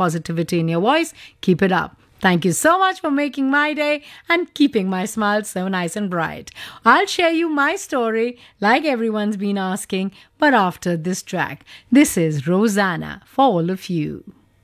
positivity in your voice. Keep it up. Thank you so much for making my day and keeping my smile so nice and bright. I'll share you my story like everyone's been asking, but after this track. This is Rosanna for all of you.